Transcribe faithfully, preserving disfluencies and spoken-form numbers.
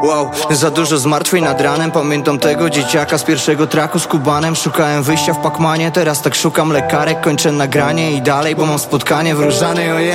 Wow, za dużo zmartwień nad ranem. Pamiętam tego dzieciaka z pierwszego traku z Kubanem. Szukałem wyjścia w Pacmanie, teraz tak szukam lekarek. Kończę nagranie i dalej, bo mam spotkanie w Różanej, ojej.